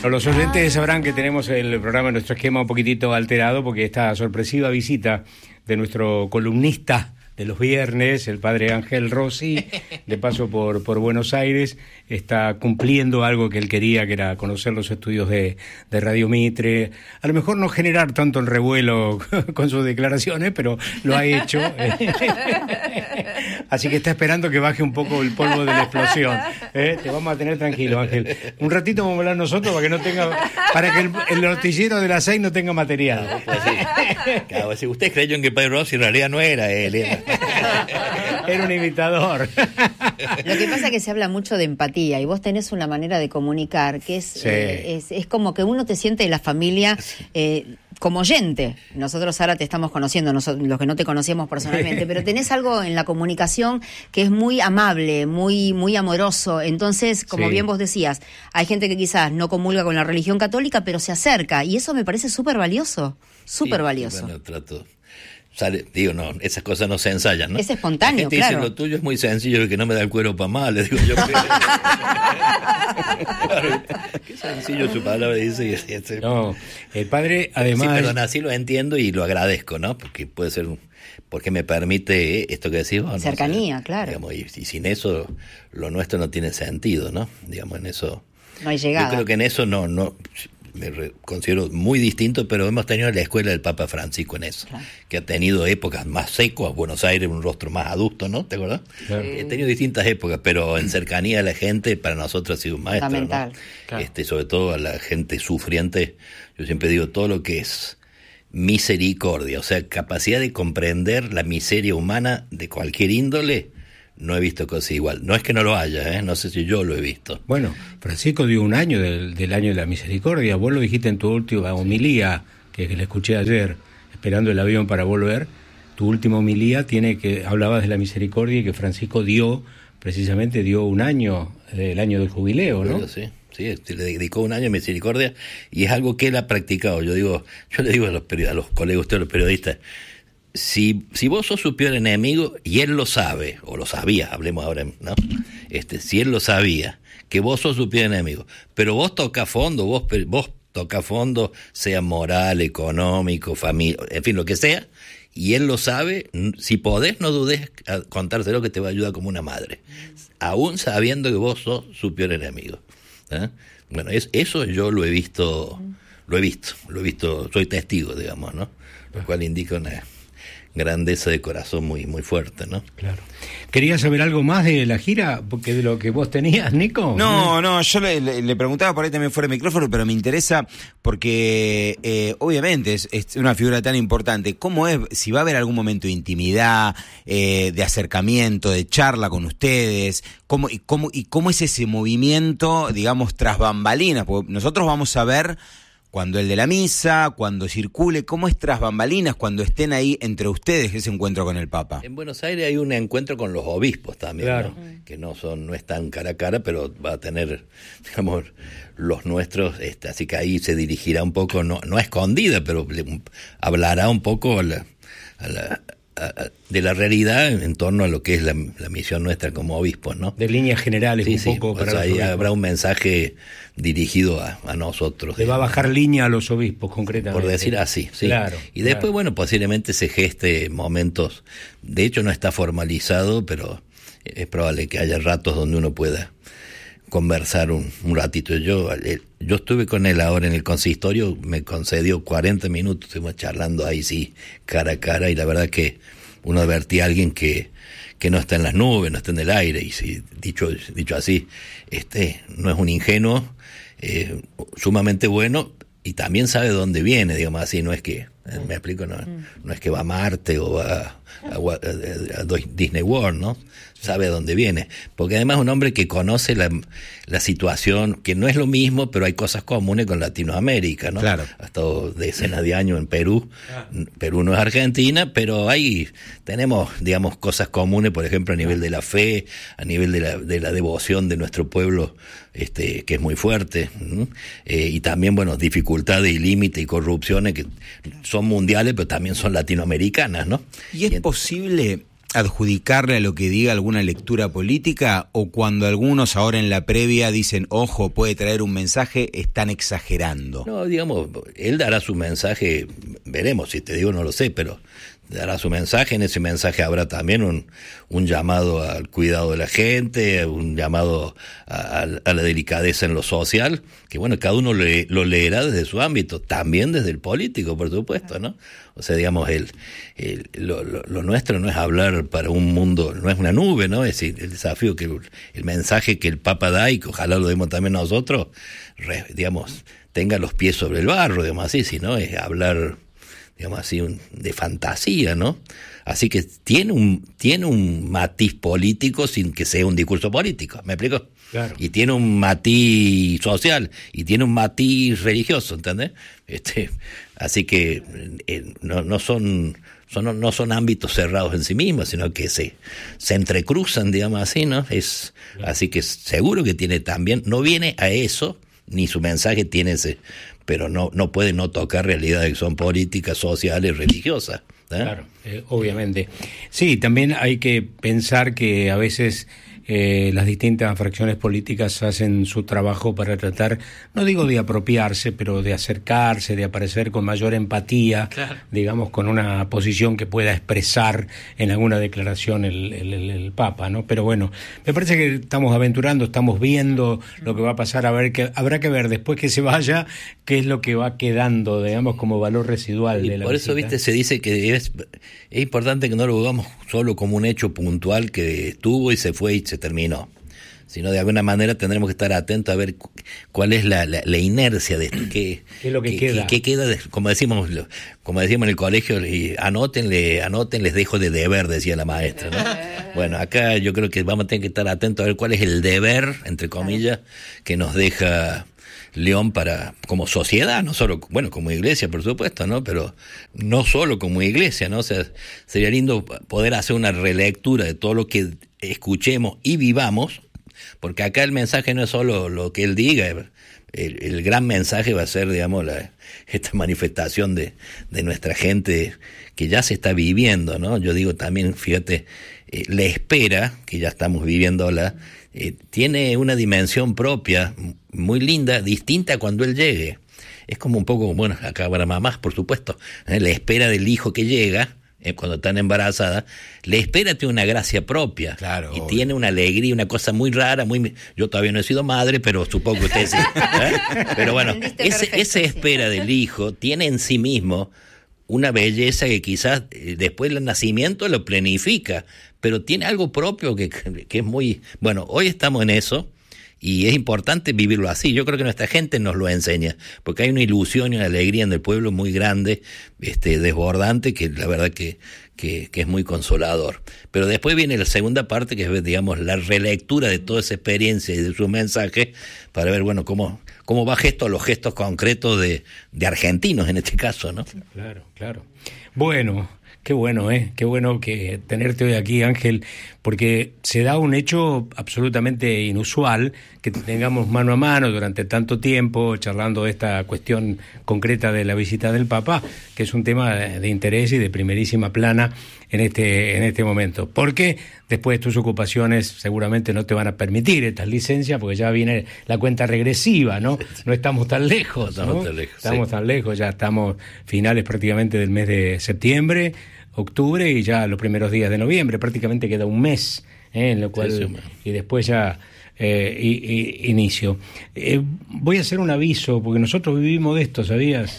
Los oyentes sabrán que tenemos el programa, nuestro esquema un poquitito alterado, porque esta sorpresiva visita de nuestro columnista de los viernes, el padre Ángel Rossi, de paso por Buenos Aires, está cumpliendo algo que él quería, que era conocer los estudios de Radio Mitre. A lo mejor no generar tanto el revuelo con sus declaraciones, pero lo ha hecho. Así que está esperando que baje un poco el polvo de la explosión. Te vamos a tener tranquilo, Ángel. Un ratito vamos a hablar nosotros para que el noticiero de las 6 no tenga material. Pues sí. Claro, si ustedes creyeron que el padre Rossi en realidad no era él, era un imitador. Lo que pasa es que se habla mucho de empatía y vos tenés una manera de comunicar que es, Sí. Es como que uno te siente de la familia como oyente. Nosotros ahora te estamos conociendo, nosotros, los que no te conocíamos personalmente, pero tenés algo en la comunicación que es muy amable, muy, muy amoroso. Entonces, como Sí. bien vos decías, hay gente que quizás no comulga con la religión católica, pero se acerca y eso me parece súper valioso, súper valioso. Bueno, trato. Digo, no, esas cosas no se ensayan, ¿no? Es espontáneo, La gente claro. dice, lo tuyo es muy sencillo, que no me da el cuero para mal, le digo yo. Claro, qué sencillo su palabra dice. No, el padre además... Sí, perdón, así lo entiendo y lo agradezco, ¿no? Porque puede ser porque me permite esto que decís vos, ¿no? Cercanía, O sea, claro. Digamos, y sin eso, lo nuestro no tiene sentido, ¿no? Digamos, en eso... No hay llegada. Yo creo que en eso no considero muy distinto, pero hemos tenido la escuela del Papa Francisco en eso, Claro. que ha tenido épocas más secos, Buenos Aires, un rostro más adulto, ¿no? ¿Te acuerdas? Claro. He tenido distintas épocas, pero en cercanía a la gente, para nosotros ha sido un maestro, Fundamental. ¿no? Claro. Sobre todo a la gente sufriente, yo siempre digo, todo lo que es misericordia, o sea, capacidad de comprender la miseria humana de cualquier índole, no he visto cosa igual. No es que no lo haya, no sé si yo lo he visto. Bueno, Francisco dio un año del año de la misericordia. Vos lo dijiste en tu última homilía, que le escuché ayer, esperando el avión para volver. Tu última homilía hablabas de la misericordia y que Francisco precisamente dio un año, el año del jubileo, ¿no? Sí, le dedicó un año a misericordia y es algo que él ha practicado. Yo le digo a los colegas, ustedes, los periodistas, si vos sos su peor enemigo y él lo sabe, o lo sabía, hablemos ahora, ¿no? Si él lo sabía, que vos sos su peor enemigo, pero vos tocás fondo, vos tocás fondo, sea moral, económico, familia, en fin, lo que sea, y él lo sabe, si podés, no dudes a contárselo, que te va a ayudar como una madre, aún sabiendo que vos sos su peor enemigo. Bueno, eso yo lo he visto, soy testigo, digamos, ¿no? Lo cual indica una grandeza de corazón muy, muy fuerte, ¿no? Claro. ¿Querías saber algo más de la gira? Porque de lo que vos tenías, Nico. No, yo le preguntaba por ahí también fuera de micrófono, pero me interesa porque obviamente es una figura tan importante. ¿Cómo es, si va a haber algún momento de intimidad, de acercamiento, de charla con ustedes? ¿Cómo es ese movimiento, digamos, tras bambalinas? Porque nosotros vamos a ver cuando el de la misa, cuando circule, ¿cómo es tras bambalinas cuando estén ahí entre ustedes ese encuentro con el Papa? En Buenos Aires hay un encuentro con los obispos también, Claro. ¿no? Que no están cara a cara, pero va a tener, digamos, los nuestros, así que ahí se dirigirá un poco, no a escondida, pero hablará un poco de la realidad en torno a lo que es la misión nuestra como obispos, ¿no? De líneas generales, Sí, un poco o para sea, los ahí obispos. habrá un mensaje dirigido a nosotros. Le va a bajar línea a los obispos, concretamente. Por decir así, sí. Claro. Y después, claro. bueno, posiblemente se geste momentos, de hecho no está formalizado, pero es probable que haya ratos donde uno pueda conversar un ratito. Yo estuve con él ahora en el consistorio, me concedió 40 minutos, estuvimos charlando ahí sí, cara a cara, y la verdad que uno advertía a alguien que no está en las nubes, no está en el aire, y si, dicho así, no es un ingenuo, sumamente bueno, y también sabe dónde viene, digamos así, no es que, me explico, no es que va a Marte o va a Disney World, ¿no? Sabe a dónde viene, porque además es un hombre que conoce la situación, que no es lo mismo, pero hay cosas comunes con Latinoamérica, ¿no? Claro. Ha estado decenas de años en Perú. Perú no es Argentina, pero ahí tenemos, digamos, cosas comunes, por ejemplo, a nivel de la fe, a nivel de la devoción de nuestro pueblo, que es muy fuerte, y también, bueno, dificultades y límites y corrupciones que son mundiales, pero también son latinoamericanas, ¿no? ¿Y es posible adjudicarle a lo que diga alguna lectura política, o cuando algunos ahora en la previa dicen, ojo, puede traer un mensaje, están exagerando? No, digamos, él dará su mensaje, veremos, si te digo no lo sé, pero dará su mensaje. En ese mensaje habrá también un llamado al cuidado de la gente, un llamado a la delicadeza en lo social, que bueno, cada uno lo leerá desde su ámbito, también desde el político, por supuesto, ¿no? O sea, digamos, lo nuestro no es hablar para un mundo, no es una nube, ¿no? Es decir, el desafío el mensaje que el Papa da, y que ojalá lo demos también nosotros, digamos, tenga los pies sobre el barro, digamos así, si no es hablar, digamos así, de fantasía, ¿no? Así que tiene un matiz político sin que sea un discurso político, ¿me explico? Claro. Y tiene un matiz social, y tiene un matiz religioso, ¿entendés? Así que no son ámbitos cerrados en sí mismos, sino que se entrecruzan, digamos así, ¿no? Así que seguro que tiene también, no viene a eso, ni su mensaje tiene ese, pero no puede no tocar realidades que son políticas, sociales, religiosas. Claro, obviamente. Sí, también hay que pensar que a veces las distintas fracciones políticas hacen su trabajo para tratar, no digo de apropiarse, pero de acercarse, de aparecer con mayor empatía, claro, digamos, con una posición que pueda expresar en alguna declaración el Papa, ¿no? Pero bueno, me parece que estamos aventurando, estamos viendo lo que va a pasar, habrá que ver después que se vaya qué es lo que va quedando, digamos, como valor residual de la por eso, visita. viste, se dice que es importante que no lo veamos solo como un hecho puntual que estuvo y se fue y se terminó, sino de alguna manera tendremos que estar atentos a ver cuál es la inercia de esto, qué es lo que queda. ¿Qué queda como decíamos en el colegio, y anoten, les dejo de deber, decía la maestra, ¿no? Bueno, acá yo creo que vamos a tener que estar atentos a ver cuál es el deber, entre comillas, que nos deja León como sociedad, no solo, bueno, como iglesia, por supuesto, ¿no? Pero no solo como iglesia, ¿no? O sea, sería lindo poder hacer una relectura de todo lo que escuchemos y vivamos, porque acá el mensaje no es solo lo que él diga, el gran mensaje va a ser, digamos, esta manifestación de nuestra gente que ya se está viviendo, ¿no? Yo digo también, fíjate, la espera, que ya estamos viviéndola, tiene una dimensión propia, muy linda, distinta cuando él llegue. Es como un poco, bueno, acá para mamás, por supuesto, la espera del hijo que llega, cuando están embarazadas, la espera tiene una gracia propia, claro, y obvio, tiene una alegría, una cosa muy rara, yo todavía no he sido madre, pero supongo que ustedes sí, ¿eh? Pero bueno, esa espera del hijo tiene en sí mismo una belleza que quizás después del nacimiento lo planifica, pero tiene algo propio que es muy... Bueno, hoy estamos en eso, y es importante vivirlo así. Yo creo que nuestra gente nos lo enseña, porque hay una ilusión y una alegría en el pueblo muy grande, desbordante, que la verdad que es muy consolador. Pero después viene la segunda parte, que es, digamos, la relectura de toda esa experiencia y de su mensaje, para ver, bueno, cómo va los gestos concretos de argentinos en este caso, ¿no? Claro. Bueno, qué bueno, qué bueno que tenerte hoy aquí, Ángel, porque se da un hecho absolutamente inusual, que tengamos mano a mano durante tanto tiempo charlando de esta cuestión concreta de la visita del Papa, que es un tema de interés y de primerísima plana en este momento. Porque después tus ocupaciones seguramente no te van a permitir estas licencias, porque ya viene la cuenta regresiva, ¿no? No estamos tan lejos, ¿no? Estamos tan lejos, ya estamos finales prácticamente del mes de septiembre, octubre, y ya los primeros días de noviembre, prácticamente queda un mes, en lo cual, y después ya inicio. Voy a hacer un aviso, porque nosotros vivimos de esto, ¿sabías?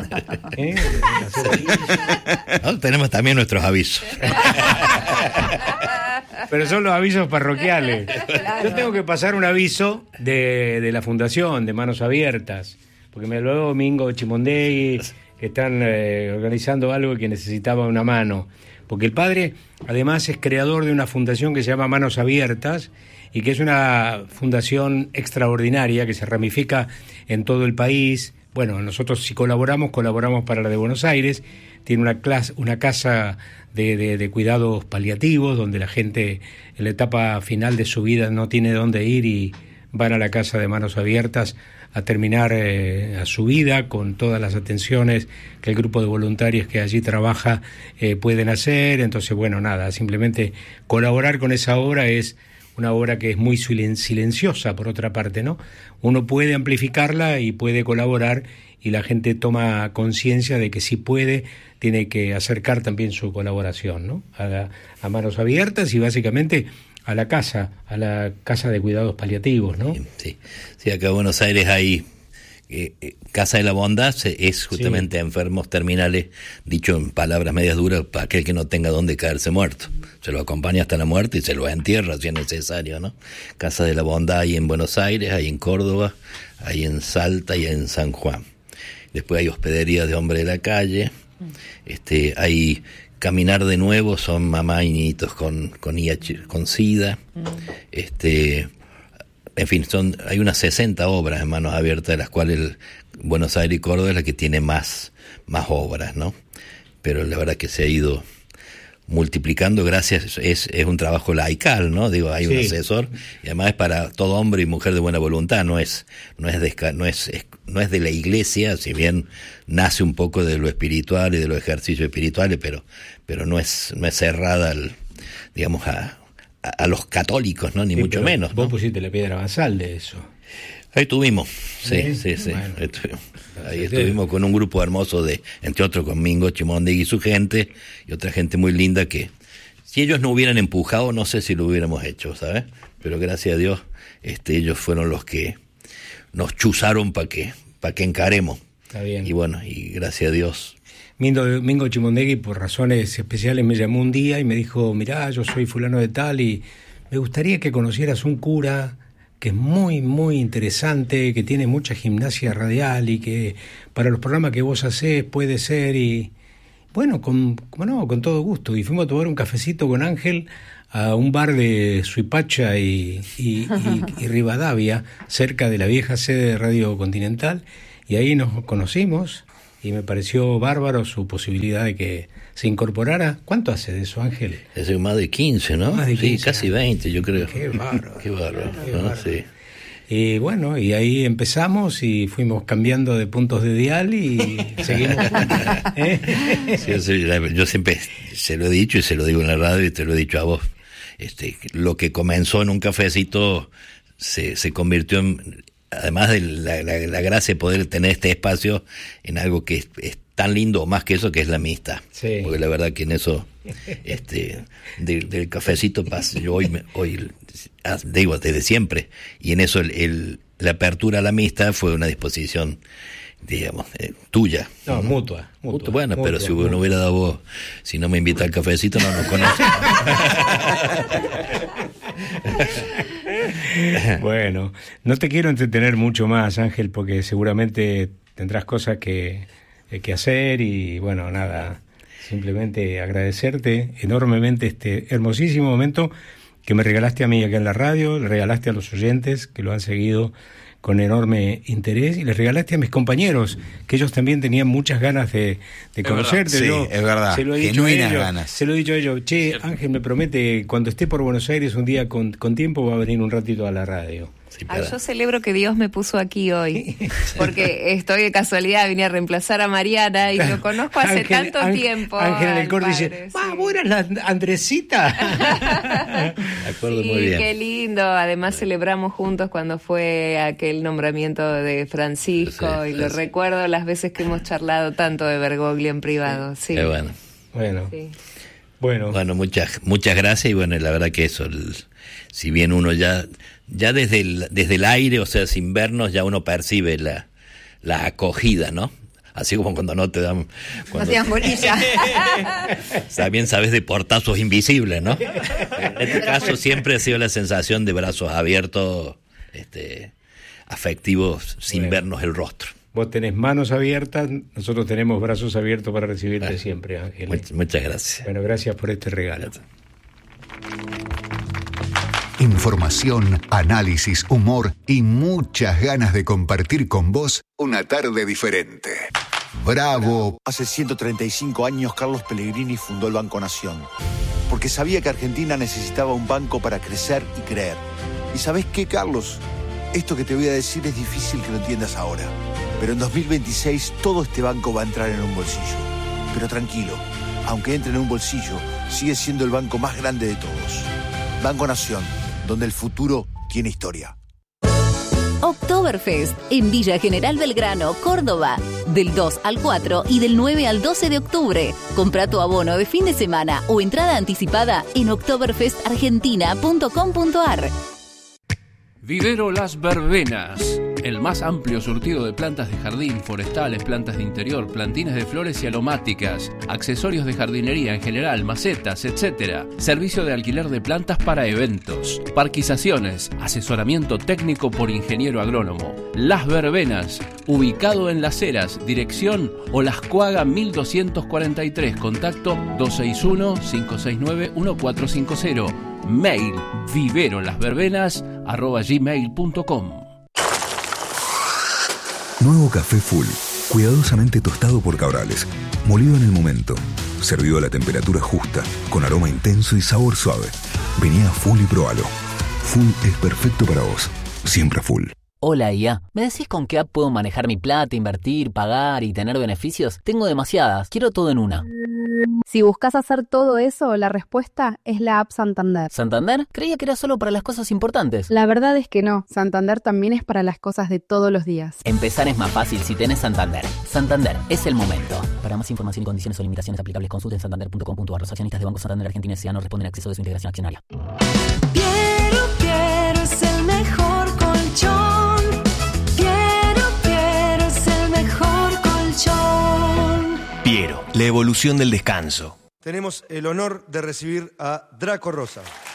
No, tenemos también nuestros avisos. Pero son los avisos parroquiales. Claro. Yo tengo que pasar un aviso de la Fundación de Manos Abiertas, porque me habló Domingo Chimondegui, que están organizando algo que necesitaba una mano, porque el padre además es creador de una fundación que se llama Manos Abiertas, y que es una fundación extraordinaria que se ramifica en todo el país. Bueno, nosotros si colaboramos para la de Buenos Aires. Tiene una casa de cuidados paliativos, donde la gente en la etapa final de su vida no tiene dónde ir y van a la Casa de Manos Abiertas a terminar a su vida con todas las atenciones que el grupo de voluntarios que allí trabaja pueden hacer. Entonces, bueno, nada, simplemente colaborar con esa obra es una obra que es muy silenciosa, por otra parte, ¿no? Uno puede amplificarla y puede colaborar, y la gente toma conciencia de que si puede, tiene que acercar también su colaboración, ¿no? A Manos Abiertas y básicamente a la casa de cuidados paliativos, ¿no? Sí, acá en Buenos Aires hay Casa de la Bondad, es justamente a enfermos terminales, dicho en palabras medias duras, para aquel que no tenga dónde caerse muerto. Se lo acompaña hasta la muerte y se lo entierra si es necesario, ¿no? Casa de la Bondad hay en Buenos Aires, hay en Córdoba, hay en Salta y en San Juan. Después hay hospederías de hombre de la calle, hay Caminar de Nuevo, son mamá y niñitos con SIDA, en fin, hay unas 60 obras en Manos Abiertas, de las cuales Buenos Aires y Córdoba es la que tiene más obras, ¿no? Pero la verdad que se ha ido multiplicando gracias, es un trabajo laical, ¿no? Digo, hay un asesor, y además es para todo hombre y mujer de buena voluntad, no es de la iglesia, si bien nace un poco de lo espiritual y de los ejercicios espirituales, pero no es cerrada digamos a los católicos, ¿no? Ni sí, mucho menos, vos ¿no? Pusiste la piedra basal de eso. Ahí estuvimos, sí. Bueno, ahí estuvimos con un grupo hermoso entre otros con Mingo Chimondegui y su gente, y otra gente muy linda que, si ellos no hubieran empujado, no sé si lo hubiéramos hecho, ¿sabes? Pero gracias a Dios, ellos fueron los que nos chuzaron para que encaremos. Está bien. Y bueno, y gracias a Dios. Mingo Chimondegui, por razones especiales, me llamó un día y me dijo: mirá, yo soy fulano de tal y me gustaría que conocieras un cura que es muy, muy interesante, que tiene mucha gimnasia radial y que para los programas que vos hacés puede ser. Y bueno, con todo gusto. Y fuimos a tomar un cafecito con Ángel a un bar de Suipacha y Rivadavia, cerca de la vieja sede de Radio Continental, y ahí nos conocimos y me pareció bárbaro su posibilidad de que se incorporara. ¿Cuánto hace de eso, Ángel? Hace más de 15, ¿no? Más de 15, sí, casi 20, yo creo. Qué bárbaro. Qué bárbaro, ¿no? Sí. Y bueno, y ahí empezamos y fuimos cambiando de puntos de dial y seguimos. Sí, yo siempre se lo he dicho y se lo digo en la radio y te lo he dicho a vos. Lo que comenzó en un cafecito se convirtió en, además de la gracia de poder tener este espacio, en algo que es tan lindo o más que eso, que es la amistad. Sí. Porque la verdad que en eso del cafecito pasa, yo hoy digo desde siempre, y en eso la apertura a la amistad fue una disposición, digamos, tuya. No, mutua. Bueno, pero si no hubiera dado vos, si no me invita al cafecito, no nos conoces. Bueno, no te quiero entretener mucho más, Ángel, porque seguramente tendrás cosas que hacer y bueno, nada, simplemente agradecerte enormemente este hermosísimo momento que me regalaste a mí acá en la radio, le regalaste a los oyentes que lo han seguido con enorme interés, y les regalaste a mis compañeros, que ellos también tenían muchas ganas de conocerte. Sí, es verdad, genuinas ganas. Se lo he dicho a ellos: che, Ángel me promete, cuando esté por Buenos Aires un día con tiempo, va a venir un ratito a la radio. Sí, yo celebro que Dios me puso aquí hoy, porque estoy de casualidad, vine a reemplazar a Mariana y lo conozco hace tanto tiempo. Ángel en el corte dice: vos eras la Andresita. Me acuerdo sí, muy bien. Qué lindo. Además celebramos juntos cuando fue aquel nombramiento de Francisco, y lo recuerdo las veces que hemos charlado tanto de Bergoglio en privado. Sí. Bueno. Sí. Bueno, muchas gracias, y bueno, la verdad que eso, si bien uno ya desde el aire, o sea, sin vernos, ya uno percibe la acogida, ¿no? Así como cuando no te dan... No te dan bolilla. También sabes de portazos invisibles, ¿no? En este caso siempre ha sido la sensación de brazos abiertos, afectivos, sin vernos el rostro. Vos tenés manos abiertas, nosotros tenemos brazos abiertos para recibirte siempre, Ángel. Muchas gracias. Bueno, gracias por este regalo. Información, análisis, humor y muchas ganas de compartir con vos una tarde diferente. ¡Bravo! Hace 135 años Carlos Pellegrini fundó el Banco Nación, porque sabía que Argentina necesitaba un banco para crecer y creer. ¿Y sabés qué, Carlos? Esto que te voy a decir es difícil que lo entiendas ahora, pero en 2026 todo este banco va a entrar en un bolsillo. Pero tranquilo, aunque entre en un bolsillo, sigue siendo el banco más grande de todos. Banco Nación, donde el futuro tiene historia. Oktoberfest en Villa General Belgrano, Córdoba. Del 2 al 4 y del 9 al 12 de octubre. Compra tu abono de fin de semana o entrada anticipada en oktoberfestargentina.com.ar. Vivero Las Verbenas, el más amplio surtido de plantas de jardín, forestales, plantas de interior, plantines de flores y aromáticas, accesorios de jardinería en general, macetas, etc. Servicio de alquiler de plantas para eventos, parquizaciones, asesoramiento técnico por ingeniero agrónomo. Las Verbenas, ubicado en Las Heras, dirección Olascuaga 1243, contacto 261-569-1450. Mail viverolasverbenas@gmail.com. Nuevo café Full, cuidadosamente tostado por Cabrales, molido en el momento, servido a la temperatura justa, con aroma intenso y sabor suave. Vení a Full y probalo. Full es perfecto para vos, siempre Full. Hola IA, ¿me decís con qué app puedo manejar mi plata, invertir, pagar y tener beneficios? Tengo demasiadas, quiero todo en una. Si buscas hacer todo eso, la respuesta es la app Santander. ¿Santander? Creía que era solo para las cosas importantes. La verdad es que no, Santander también es para las cosas de todos los días. Empezar es más fácil si tenés Santander. Santander, es el momento. Para más información y condiciones o limitaciones aplicables, consulten santander.com.ar. Los accionistas de Banco Santander Argentina S.A. no responden a exceso de su integración accionaria. Piero es el mejor colchón. Piero es el mejor colchón. Piero, la evolución del descanso. Tenemos el honor de recibir a Draco Rosa.